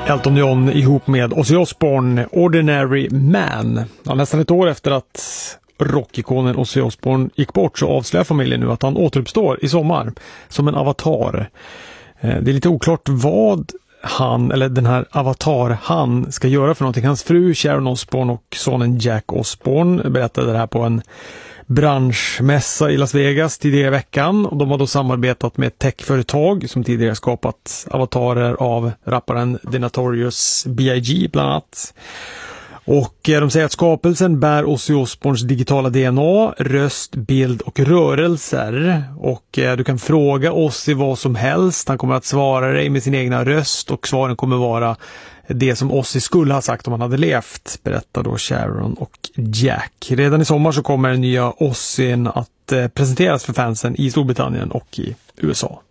Elton John ihop med Ozzy Osbourne, Ordinary Man. Ja, nästan ett år efter att rockikonen Ozzy Osbourne gick bort så avslöjar familjen nu att han återuppstår i sommar som en avatar. Det är lite oklart vad han, eller den här avatar han, ska göra för någonting. Hans fru Sharon Osbourne och sonen Jack Osbourne berättade det här på en branschmässa i Las Vegas tidigare i veckan, och de har då samarbetat med ett techföretag som tidigare skapat avatarer av rapparen The Notorious B.I.G. bland annat. Och de säger att skapelsen bär Ozzy Osbournes digitala DNA, röst, bild och rörelser. Och du kan fråga Ozzy vad som helst. Han kommer att svara dig med sin egna röst, och svaren kommer vara det som Ozzy skulle ha sagt om han hade levt, berättar då Sharon och Jack. Redan i sommar så kommer den nya Ozzyn att presenteras för fansen i Storbritannien och i USA.